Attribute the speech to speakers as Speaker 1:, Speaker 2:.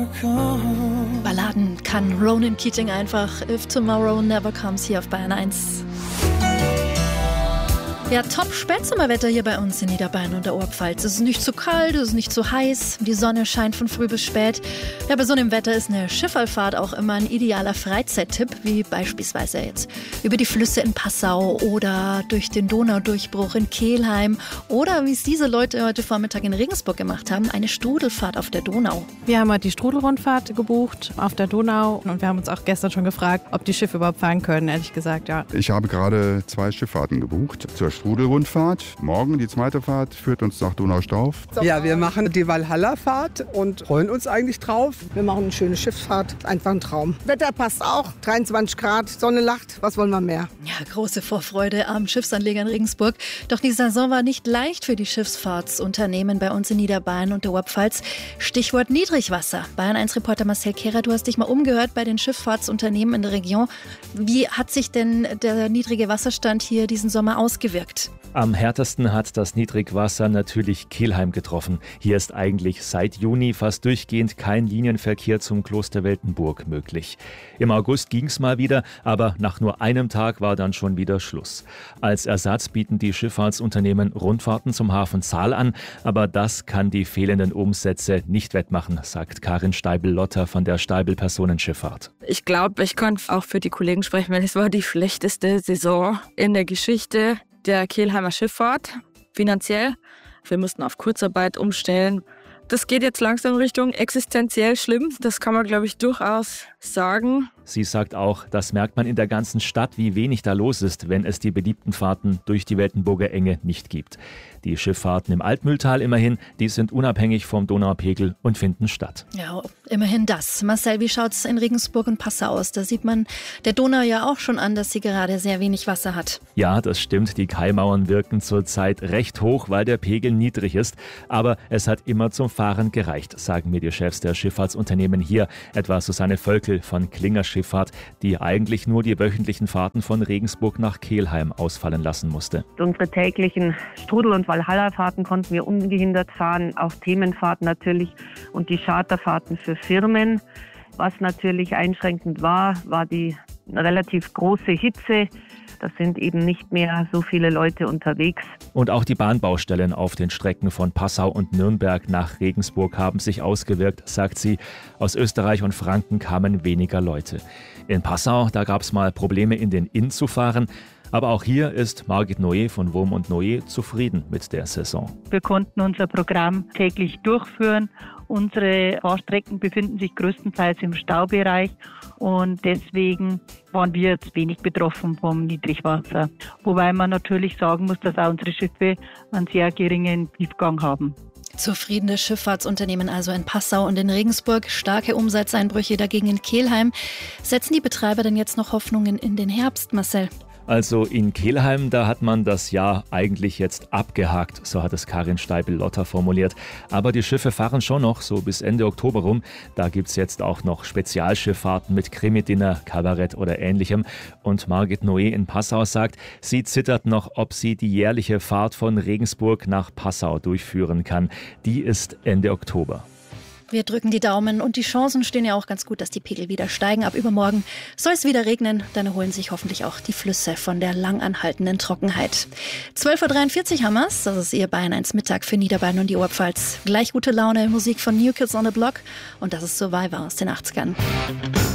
Speaker 1: Balladen kann Ronan Keating einfach. If Tomorrow Never Comes hier auf Bayern 1. Ja, top Spätsommerwetter hier bei uns in Niederbayern und der Oberpfalz. Es ist nicht zu kalt, es ist nicht zu heiß, die Sonne scheint von früh bis spät. Ja, bei so einem Wetter ist eine Schifferfahrt auch immer ein idealer Freizeittipp, wie beispielsweise jetzt über die Flüsse in Passau oder durch den Donaudurchbruch in Kelheim oder wie es diese Leute heute Vormittag in Regensburg gemacht haben, eine Strudelfahrt auf der Donau.
Speaker 2: Wir haben heute die Strudelrundfahrt gebucht auf der Donau und wir haben uns auch gestern schon gefragt, ob die Schiffe überhaupt fahren können, ehrlich gesagt, ja.
Speaker 3: Ich habe gerade 2 Schifffahrten gebucht zur Strudelrundfahrt. Morgen die zweite Fahrt führt uns nach Donaustauf.
Speaker 4: Ja, wir machen die Walhalla-Fahrt und freuen uns eigentlich drauf. Wir machen eine schöne Schiffsfahrt, einfach ein Traum. Wetter passt auch, 23 Grad, Sonne lacht, was wollen wir mehr?
Speaker 1: Ja, große Vorfreude am Schiffsanleger in Regensburg. Doch die Saison war nicht leicht für die Schiffsfahrtsunternehmen bei uns in Niederbayern und der Oberpfalz. Stichwort Niedrigwasser. Bayern 1-Reporter Marcel Kehrer, du hast dich mal umgehört bei den Schifffahrtsunternehmen in der Region. Wie hat sich denn der niedrige Wasserstand hier diesen Sommer ausgewirkt?
Speaker 5: Am härtesten hat das Niedrigwasser natürlich Kelheim getroffen. Hier ist eigentlich seit Juni fast durchgehend kein Linienverkehr zum Kloster Weltenburg möglich. Im August ging es mal wieder, aber nach nur einem Tag war dann schon wieder Schluss. Als Ersatz bieten die Schifffahrtsunternehmen Rundfahrten zum Hafen Zahl an, aber das kann die fehlenden Umsätze nicht wettmachen, sagt Karin Steibel-Lotter von der Steibel Personenschifffahrt.
Speaker 6: Ich glaube, ich kann auch für die Kollegen sprechen, weil es war die schlechteste Saison in der Geschichte der Kelheimer Schifffahrt, finanziell. Wir mussten auf Kurzarbeit umstellen. Das geht jetzt langsam Richtung existenziell schlimm. Das kann man, glaube ich, durchaus sagen.
Speaker 5: Sie sagt auch, das merkt man in der ganzen Stadt, wie wenig da los ist, wenn es die beliebten Fahrten durch die Weltenburger Enge nicht gibt. Die Schifffahrten im Altmühltal immerhin, die sind unabhängig vom Donaupegel und finden statt.
Speaker 1: Ja, immerhin das. Marcel, wie schaut es in Regensburg und Passau aus? Da sieht man der Donau ja auch schon an, dass sie gerade sehr wenig Wasser hat.
Speaker 5: Ja, das stimmt. Die Kaimauern wirken zurzeit recht hoch, weil der Pegel niedrig ist. Aber es hat immer zum Fahren gereicht, sagen mir die Chefs der Schifffahrtsunternehmen hier, etwa Susanne Völkel von Klinger Schifffahrt, die eigentlich nur die wöchentlichen Fahrten von Regensburg nach Kelheim ausfallen lassen musste.
Speaker 7: Unsere täglichen Strudel- und Walhalla-Fahrten konnten wir ungehindert fahren, auch Themenfahrten natürlich und die Charterfahrten für Firmen. Was natürlich einschränkend war die relativ große Hitze. Da sind eben nicht mehr so viele Leute unterwegs.
Speaker 5: Und auch die Bahnbaustellen auf den Strecken von Passau und Nürnberg nach Regensburg haben sich ausgewirkt, sagt sie. Aus Österreich und Franken kamen weniger Leute. In Passau, da gab es mal Probleme, in den Inn zu fahren. Aber auch hier ist Margit Noé von Wurm und Noé zufrieden mit der Saison.
Speaker 8: Wir konnten unser Programm täglich durchführen. Unsere Fahrstrecken befinden sich größtenteils im Staubereich und deswegen waren wir jetzt wenig betroffen vom Niedrigwasser. Wobei man natürlich sagen muss, dass auch unsere Schiffe einen sehr geringen Tiefgang haben.
Speaker 1: Zufriedene Schifffahrtsunternehmen also in Passau und in Regensburg, starke Umsatzeinbrüche dagegen in Kelheim. Setzen die Betreiber denn jetzt noch Hoffnungen in den Herbst, Marcel?
Speaker 5: Also in Kelheim, da hat man das Jahr eigentlich jetzt abgehakt, so hat es Karin Steibel-Lotter formuliert. Aber die Schiffe fahren schon noch so bis Ende Oktober rum. Da gibt es jetzt auch noch Spezialschifffahrten mit Krimi-Dinner, Kabarett oder Ähnlichem. Und Margit Noé in Passau sagt, sie zittert noch, ob sie die jährliche Fahrt von Regensburg nach Passau durchführen kann. Die ist Ende Oktober.
Speaker 1: Wir drücken die Daumen und die Chancen stehen ja auch ganz gut, dass die Pegel wieder steigen. Ab übermorgen soll es wieder regnen, dann erholen sich hoffentlich auch die Flüsse von der lang anhaltenden Trockenheit. 12.43 Uhr haben wir's, das ist Ihr Bayern 1 Mittag für Niederbayern und die Oberpfalz. Gleich gute Laune, Musik von New Kids on the Block und das ist Survivor aus den 80ern.